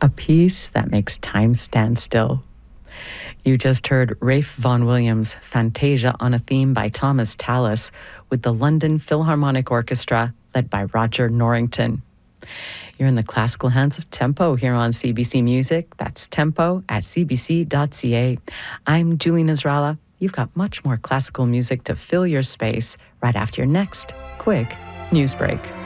A piece that makes time stand still. You just heard Ralph Vaughan Williams' Fantasia on a theme by Thomas Tallis with the London Philharmonic Orchestra led by Roger Norrington. You're in the classical hands of Tempo here on CBC Music. That's tempo at cbc.ca. I'm Julie Nasrallah. You've got much more classical music to fill your space right after your next quick news break.